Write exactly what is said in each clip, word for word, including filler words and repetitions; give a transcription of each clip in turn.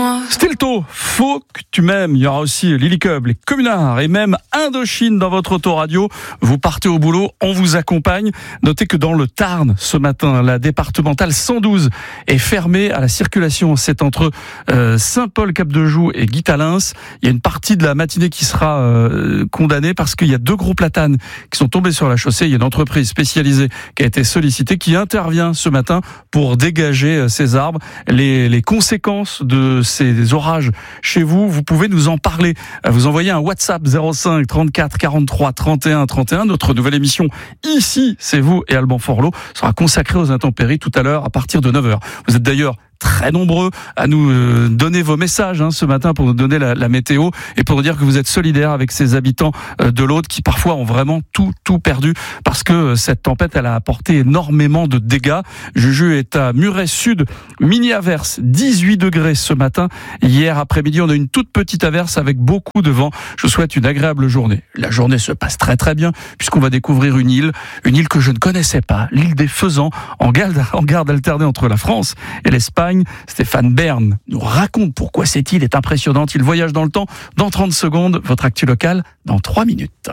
moi. Stelto, faut que tu m'aimes. Il y aura aussi Lily Cub, les Communards et même Indochine dans votre autoradio. Vous partez au boulot, on vous accompagne. Notez que dans le Tarn, ce matin, la départementale cent douze est fermée à la circulation. C'est entre euh, Saint-Paul-Cap-de-Joux et Guy-Talins. Il y a une partie de la matinée qui sera euh, condamnée parce qu'il y a deux gros platanes qui sont tombés sur la chaussée. Il y a une entreprise spécialisée qui a été sollicitée, qui intervient ce matin pour dégager euh, ces arbres. Les, les conséquences de ces orages chez vous, vous pouvez nous en parler. Vous envoyez un WhatsApp zéro cinq trente-quatre quarante-trois trente et un trente et un. Notre nouvelle émission Ici, c'est vous et Alban Forlot sera consacrée aux intempéries tout à l'heure à partir de neuf heures. Vous êtes d'ailleurs très nombreux à nous euh, donner vos messages hein, ce matin pour nous donner la, la météo et pour nous dire que vous êtes solidaires avec ces habitants euh, de l'Aude qui parfois ont vraiment tout tout perdu parce que euh, cette tempête elle a apporté énormément de dégâts. Juju est à Muret Sud, mini averse, dix-huit degrés ce matin. Hier après-midi, on a une toute petite averse avec beaucoup de vent. Je vous souhaite une agréable journée. La journée se passe très très bien puisqu'on va découvrir une île, une île que je ne connaissais pas, l'île des Faisans, en garde, en garde alternée entre la France et l'Espagne. Stéphane Bern nous raconte pourquoi cette île est impressionnante. Il voyage dans le temps dans trente secondes. Votre actu locale dans trois minutes.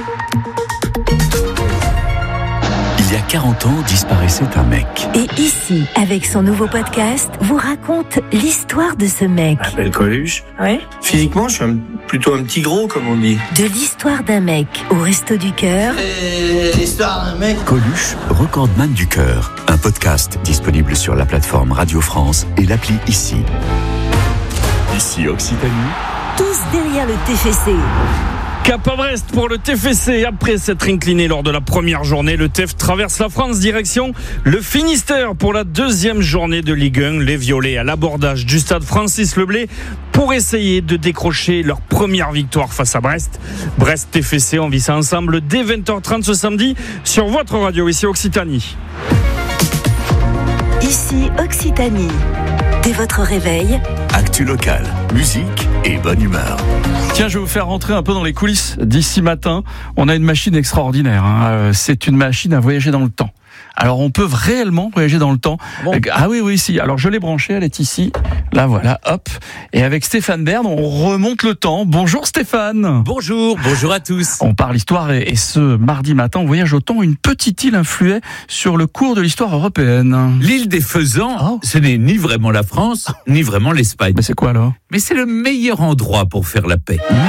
Il y a quarante ans, disparaissait un mec. Et ici, avec son nouveau podcast, vous raconte l'histoire de ce mec. Je m'appelle Coluche. Ouais. Physiquement, je suis un, plutôt un petit gros, comme on dit. De l'histoire d'un mec au Resto du Cœur. Et l'histoire d'un mec. Coluche, recordman du cœur. Un podcast disponible sur la plateforme Radio France et l'appli Ici. Ici Occitanie. Tous derrière le T F C. Cap à Brest pour le T F C. Après s'être incliné lors de la première journée, le T F traverse la France direction le Finistère pour la deuxième journée de Ligue un. Les Violets à l'abordage du stade Francis Leblay pour essayer de décrocher leur première victoire face à Brest. Brest T F C, on vit ça ensemble dès vingt heures trente ce samedi sur votre radio ici Occitanie. Ici Occitanie. Dès votre réveil, actu locale, musique et bonne humeur. Tiens, je vais vous faire rentrer un peu dans les coulisses d'ici matin. On a une machine extraordinaire. Hein. C'est une machine à voyager dans le temps. Alors, on peut réellement voyager dans le temps. Bon. Ah oui, oui, si. Alors, je l'ai branchée, elle est ici. Là, voilà, hop. Et avec Stéphane Bern, on remonte le temps. Bonjour Stéphane. Bonjour, bonjour à tous. On parle histoire et, et ce mardi matin, on voyage au temps. Une petite île influait sur le cours de l'histoire européenne. L'île des Faisans, oh. Ce n'est ni vraiment la France, ni vraiment l'Espagne. Mais c'est quoi alors ? Mais c'est le meilleur endroit pour faire la paix. Mmh.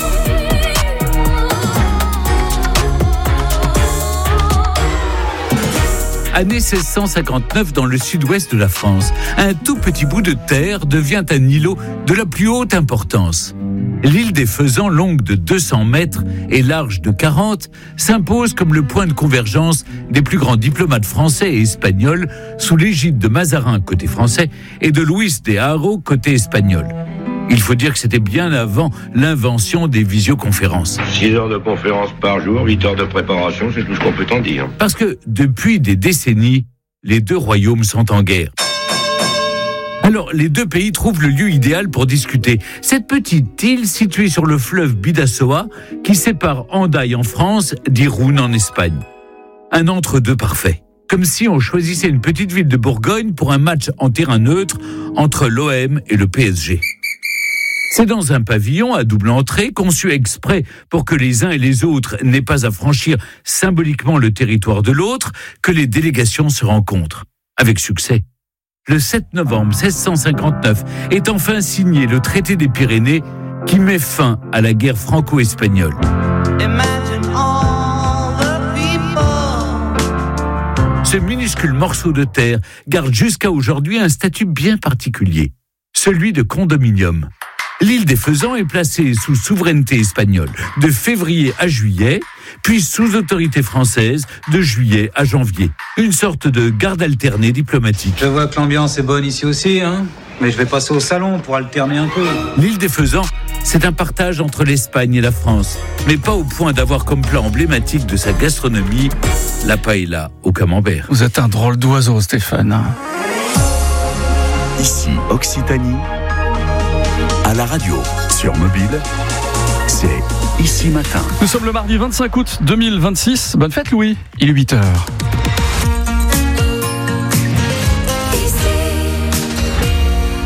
Année seize cent cinquante-neuf, dans le sud-ouest de la France, un tout petit bout de terre devient un îlot de la plus haute importance. L'île des Faisans, longue de deux cents mètres et large de quarante, s'impose comme le point de convergence des plus grands diplomates français et espagnols sous l'égide de Mazarin côté français et de Luis de Haro côté espagnol. Il faut dire que c'était bien avant l'invention des visioconférences. six heures de conférence par jour, huit heures de préparation, c'est tout ce qu'on peut en dire. Parce que depuis des décennies, les deux royaumes sont en guerre. Alors, les deux pays trouvent le lieu idéal pour discuter. Cette petite île située sur le fleuve Bidassoa, qui sépare Hendaye en France d'Irún en Espagne. Un entre-deux parfait. Comme si on choisissait une petite ville de Bourgogne pour un match en terrain neutre entre l'O M et le P S G. C'est dans un pavillon à double entrée, conçu exprès pour que les uns et les autres n'aient pas à franchir symboliquement le territoire de l'autre, que les délégations se rencontrent. Avec succès. Le sept novembre seize cent cinquante-neuf est enfin signé le traité des Pyrénées qui met fin à la guerre franco-espagnole. Ce minuscule morceau de terre garde jusqu'à aujourd'hui un statut bien particulier, celui de condominium. L'île des Faisans est placée sous souveraineté espagnole de février à juillet, puis sous autorité française de juillet à janvier. Une sorte de garde alternée diplomatique. Je vois que l'ambiance est bonne ici aussi, hein. Mais je vais passer au salon pour alterner un peu. L'île des Faisans, c'est un partage entre l'Espagne et la France, mais pas au point d'avoir comme plat emblématique de sa gastronomie la paella au camembert. Vous êtes un drôle d'oiseau, Stéphane. Ici Occitanie. À la radio, sur mobile, c'est Ici Matin. Nous sommes le mardi vingt-cinq août deux mille vingt-six. Bonne fête Louis, il est huit heures.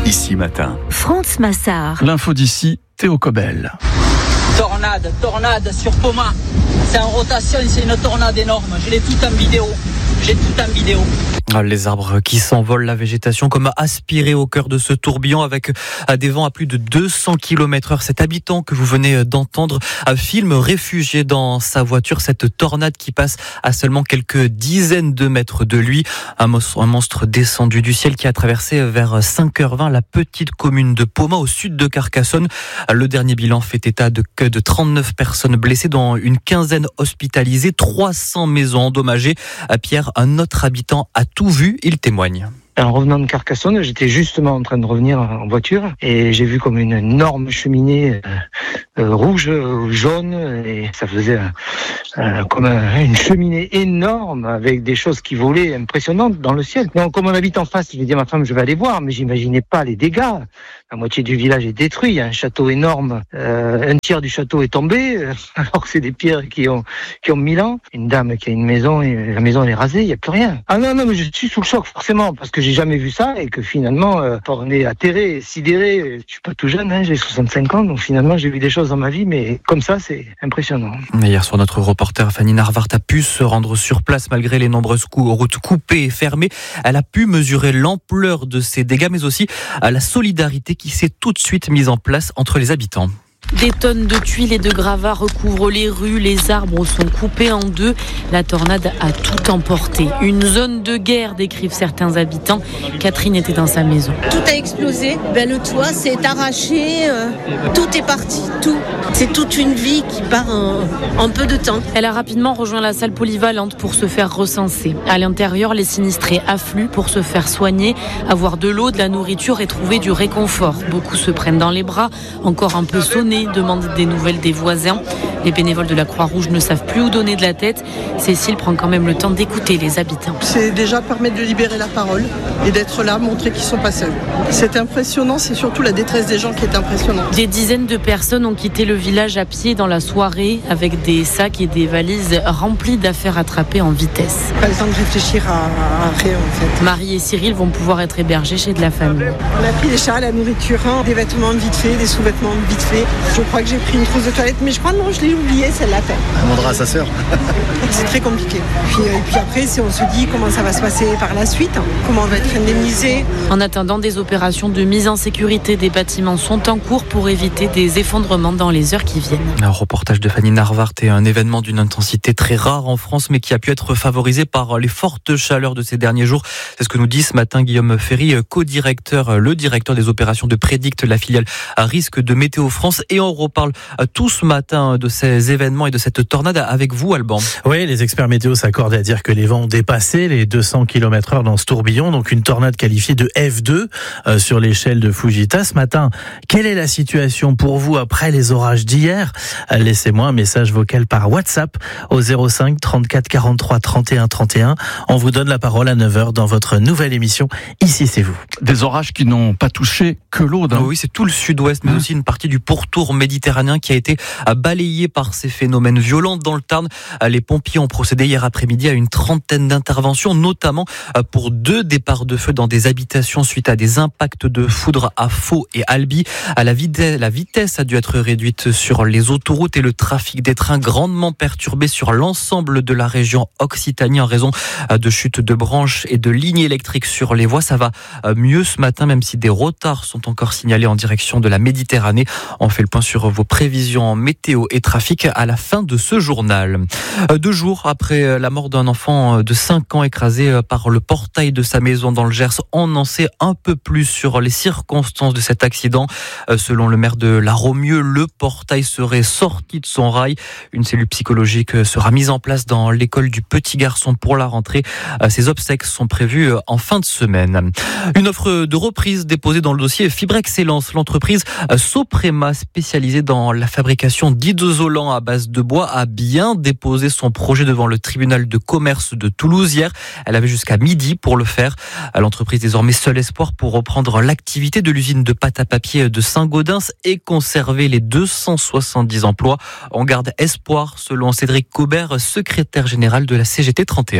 Ici Matin. France Massard. L'info d'ici, Théo Cobel. Tornade, tornade sur Poma. C'est en rotation, c'est une tornade énorme. Je l'ai tout en vidéo. J'ai tout en vidéo. Les arbres qui s'envolent, la végétation comme aspirée au cœur de ce tourbillon avec des vents à plus de deux cents kilomètres heure. Cet habitant que vous venez d'entendre filme réfugié dans sa voiture cette tornade qui passe à seulement quelques dizaines de mètres de lui. Un monstre, un monstre descendu du ciel qui a traversé vers cinq heures vingt la petite commune de Poma au sud de Carcassonne. Le dernier bilan fait état de, de trente-neuf personnes blessées, dont une quinzaine hospitalisées, trois cents maisons endommagées. Pierre, un autre habitant, a tout vu, il témoigne. En revenant de Carcassonne, j'étais justement en train de revenir en voiture et j'ai vu comme une énorme cheminée euh, euh, rouge, euh, jaune, et ça faisait euh, comme un, une cheminée énorme avec des choses qui volaient impressionnantes dans le ciel. Donc, comme on habite en face, je vais dire à ma femme, je vais aller voir, mais j'imaginais pas les dégâts. La moitié du village est détruit, il y a un château énorme, euh, un tiers du château est tombé, euh, alors que c'est des pierres qui ont qui ont mille ans. Une dame qui a une maison et la maison elle est rasée, il y a plus rien. Ah non non, mais je suis sous le choc forcément parce que j'ai jamais vu ça et que finalement euh, on est atterré, sidéré. Je suis pas tout jeune, hein, j'ai soixante-cinq ans, donc finalement j'ai vu des choses dans ma vie, mais comme ça c'est impressionnant. Hier soir, notre reporter Fanny Narvart a pu se rendre sur place malgré les nombreuses cou- routes coupées et fermées. Elle a pu mesurer l'ampleur de ces dégâts, mais aussi la solidarité qui s'est tout de suite mise en place entre les habitants. Des tonnes de tuiles et de gravats recouvrent les rues, les arbres sont coupés en deux. La tornade a tout emporté. Une zone de guerre, décrivent certains habitants. Catherine était dans sa maison. Tout a explosé, ben, le toit s'est arraché, euh, tout est parti, tout. C'est toute une vie qui part en, en peu de temps. Elle a rapidement rejoint la salle polyvalente pour se faire recenser. À l'intérieur, les sinistrés affluent pour se faire soigner, avoir de l'eau, de la nourriture et trouver du réconfort. Beaucoup se prennent dans les bras, encore un peu sonnés, demandent des nouvelles des voisins. Les bénévoles de la Croix-Rouge ne savent plus où donner de la tête. Cécile prend quand même le temps d'écouter les habitants. C'est déjà permettre de libérer la parole et d'être là, montrer qu'ils ne sont pas seuls. C'est impressionnant, c'est surtout la détresse des gens qui est impressionnante. Des dizaines de personnes ont quitté le village à pied dans la soirée avec des sacs et des valises remplies d'affaires attrapées en vitesse. Pas le temps de réfléchir à, à rien en fait. Marie et Cyril vont pouvoir être hébergés chez de la famille. On a pris les chats, la nourriture, des vêtements vite faits, des sous-vêtements vite faits. Je crois que j'ai pris une trousse de toilette, mais je crois non, je l'ai oublié celle-là. Elle demandera à sa sœur. C'est très compliqué. Puis, et puis après, c'est, on se dit comment ça va se passer par la suite, comment on va être indemnisé. En attendant, des opérations de mise en sécurité des bâtiments sont en cours pour éviter des effondrements dans les heures qui viennent. Un reportage de Fanny Narvart est un événement d'une intensité très rare en France, mais qui a pu être favorisé par les fortes chaleurs de ces derniers jours. C'est ce que nous dit ce matin Guillaume Ferry, co-directeur, le directeur des opérations de Prédicte, la filiale à risque de Météo France. Et on reparle tout ce matin de ces événements et de cette tornade avec vous, Alban. Oui, les experts météo s'accordent à dire que les vents ont dépassé les deux cents kilomètres heure dans ce tourbillon, donc une tornade qualifiée de F deux euh, sur l'échelle de Fujita. Ce matin, quelle est la situation pour vous après les orages d'hier ? Laissez-moi un message vocal par WhatsApp au zéro cinq trente-quatre quarante-trois trente et un trente et un. On vous donne la parole à neuf heures dans votre nouvelle émission Ici c'est vous. Des orages qui n'ont pas touché que l'Aude. Hein. Oui, c'est tout le sud-ouest, mais mmh. aussi une partie du pourtour méditerranéen qui a été balayé par ces phénomènes violents. Dans le Tarn, les pompiers ont procédé hier après-midi à une trentaine d'interventions, notamment pour deux départs de feu dans des habitations suite à des impacts de foudre à Faux et Albi. La vitesse a dû être réduite sur les autoroutes et le trafic des trains grandement perturbé sur l'ensemble de la région Occitanie en raison de chutes de branches et de lignes électriques sur les voies. Ça va mieux ce matin, même si des retards sont encore signalés en direction de la Méditerranée. On fait le point sur vos prévisions météo et trafic à la fin de ce journal. Deux jours après la mort d'un enfant de cinq ans écrasé par le portail de sa maison dans le Gers, on en sait un peu plus sur les circonstances de cet accident. Selon le maire de La Romieux, le portail serait sorti de son rail. Une cellule psychologique sera mise en place dans l'école du petit garçon pour la rentrée. Ses obsèques sont prévues en fin de semaine. Une offre de reprise déposée dans le dossier Fibre Excellence. L'entreprise Soprema, spécialisée dans la fabrication d'isolants à base de bois, a bien déposé son projet devant le tribunal de commerce de Toulouse hier. Elle avait jusqu'à midi pour le faire. L'entreprise désormais seul espoir pour reprendre l'activité de l'usine de pâte à papier de Saint-Gaudens et conserver les deux cent soixante-dix emplois. On garde espoir, selon Cédric Cobert, secrétaire général de la C G T trente et un.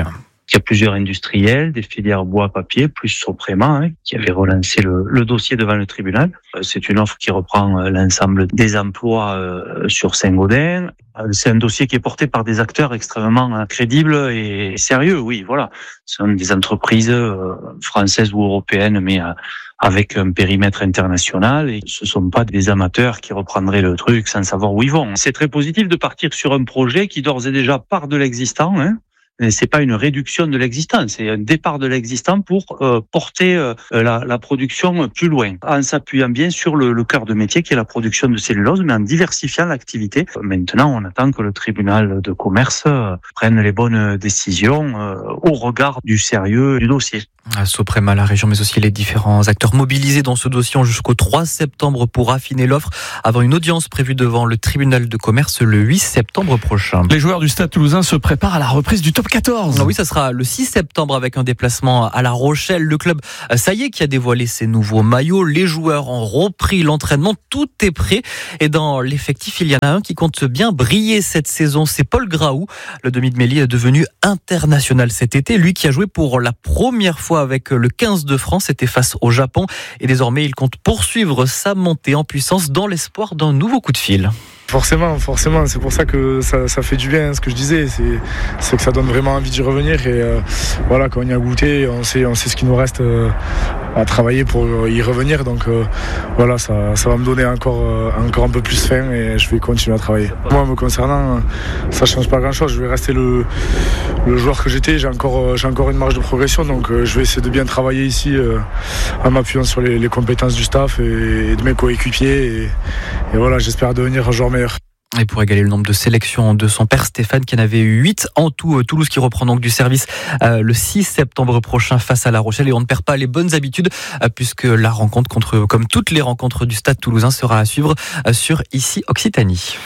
Il y a plusieurs industriels, des filières bois, papier, plus Soprema, hein, qui avait relancé le, le dossier devant le tribunal. C'est une offre qui reprend l'ensemble des emplois euh, sur Saint-Gaudens. C'est un dossier qui est porté par des acteurs extrêmement crédibles et sérieux, oui, voilà. Ce sont des entreprises euh, françaises ou européennes, mais euh, avec un périmètre international, et ce ne sont pas des amateurs qui reprendraient le truc sans savoir où ils vont. C'est très positif de partir sur un projet qui d'ores et déjà part de l'existant, hein. C'est pas une réduction de l'existant, c'est un départ de l'existant pour euh, porter euh, la, la production plus loin, en s'appuyant bien sur le, le cœur de métier qui est la production de cellulose, mais en diversifiant l'activité. Maintenant, on attend que le tribunal de commerce euh, prenne les bonnes décisions euh, au regard du sérieux du dossier. À Soprema, la région, mais aussi les différents acteurs mobilisés dans ce dossier jusqu'au trois septembre pour affiner l'offre avant une audience prévue devant le tribunal de commerce le huit septembre prochain. Les joueurs du Stade Toulousain se préparent à la reprise du top quatorze. Oui, ça sera le six septembre avec un déplacement à La Rochelle. Le club, ça y est, qui a dévoilé ses nouveaux maillots. Les joueurs ont repris l'entraînement. Tout est prêt. Et dans l'effectif, il y en a un qui compte bien briller cette saison. C'est Paul Graou. Le demi de mêlée est devenu international cet été. Lui qui a joué pour la première fois avec le quinze de France, c'était face au Japon. Et désormais, il compte poursuivre sa montée en puissance dans l'espoir d'un nouveau coup de fil. Forcément, forcément, c'est pour ça que ça, ça fait du bien, ce que je disais, c'est, c'est que ça donne vraiment envie d'y revenir et euh, voilà, quand on y a goûté, on sait, on sait ce qu'il nous reste euh, à travailler pour y revenir, donc euh, voilà, ça, ça va me donner encore, euh, encore un peu plus faim et je vais continuer à travailler. Moi, me concernant, ça change pas grand-chose, je vais rester le, le joueur que j'étais, j'ai encore, j'ai encore une marge de progression, donc euh, je vais essayer de bien travailler ici euh, en m'appuyant sur les, les compétences du staff et, et de mes coéquipiers et, et voilà, j'espère devenir un joueur meilleur. Et pour égaler le nombre de sélections de son père Stéphane, qui en avait eu huit en tout, Toulouse qui reprend donc du service euh, le six septembre prochain face à La Rochelle. Et on ne perd pas les bonnes habitudes euh, puisque la rencontre, contre, comme toutes les rencontres du Stade Toulousain, sera à suivre euh, sur Ici Occitanie.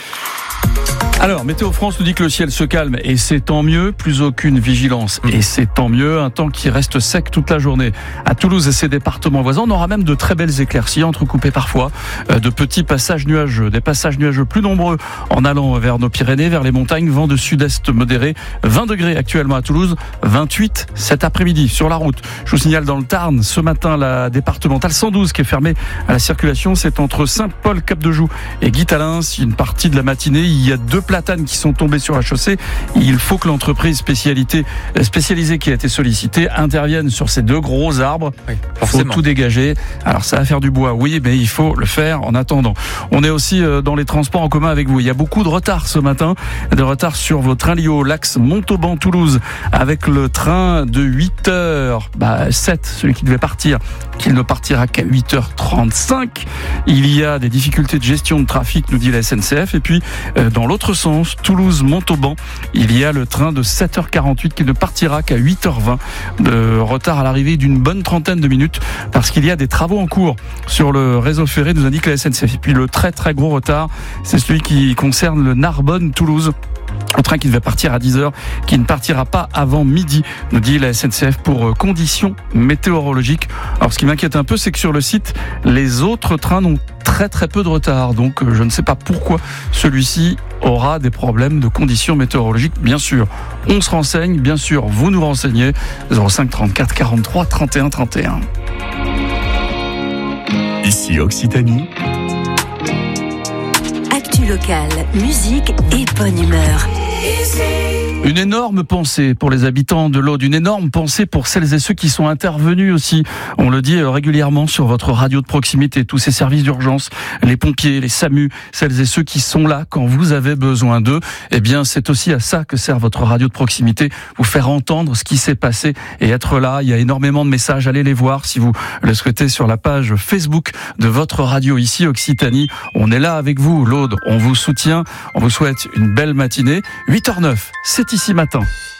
Alors, Météo France nous dit que le ciel se calme et c'est tant mieux, plus aucune vigilance et c'est tant mieux, un temps qui reste sec toute la journée. À Toulouse et ses départements voisins, on aura même de très belles éclaircies entrecoupées parfois de petits passages nuageux, des passages nuageux plus nombreux en allant vers nos Pyrénées, vers les montagnes, vent de sud-est modéré, vingt degrés actuellement à Toulouse, vingt-huit cet après-midi sur la route. Je vous signale dans le Tarn, ce matin, la départementale cent douze qui est fermée à la circulation, c'est entre Saint-Paul-Cap-de-Joux et Guy-Talins. Une partie de la matinée, il y a deux platanes qui sont tombés sur la chaussée. Il faut que l'entreprise spécialité, spécialisée qui a été sollicitée intervienne sur ces deux gros arbres. Il oui, faut tout dégager. Alors ça va faire du bois, oui, mais il faut le faire en attendant. On est aussi dans les transports en commun avec vous. Il y a beaucoup de retard ce matin, de retard sur vos trains liés au l'axe Montauban-Toulouse avec le train de huit heures bah, sept, celui qui devait partir, qu'il ne partira qu'à huit heures trente-cinq. Il y a des difficultés de gestion de trafic, nous dit la S N C F. Et puis, euh, dans l'autre sens, Toulouse-Montauban, il y a le train de sept heures quarante-huit qui ne partira qu'à huit heures vingt. De retard à l'arrivée d'une bonne trentaine de minutes parce qu'il y a des travaux en cours sur le réseau ferré, nous indique la S N C F. Et puis le très très gros retard, c'est celui qui concerne le Narbonne-Toulouse. Un train qui devait partir à dix heures, qui ne partira pas avant midi, nous dit la S N C F pour conditions météorologiques. Alors ce qui m'inquiète un peu, c'est que sur le site, les autres trains n'ont très très peu de retard. Donc je ne sais pas pourquoi celui-ci aura des problèmes de conditions météorologiques. Bien sûr, on se renseigne, bien sûr, vous nous renseignez. zéro cinq trente-quatre quarante-trois trente et un trente et un. Ici Occitanie. Actu locale, musique et bonne humeur. Une énorme pensée pour les habitants de l'Aude, une énorme pensée pour celles et ceux qui sont intervenus aussi. On le dit régulièrement sur votre radio de proximité, tous ces services d'urgence, les pompiers, les SAMU, celles et ceux qui sont là quand vous avez besoin d'eux. Eh bien, c'est aussi à ça que sert votre radio de proximité, vous faire entendre ce qui s'est passé et être là. Il y a énormément de messages, allez les voir si vous le souhaitez sur la page Facebook de votre radio ici Occitanie. On est là avec vous, l'Aude, on vous soutient, on vous souhaite une belle matinée. huit heures neuf, c'est ici matin.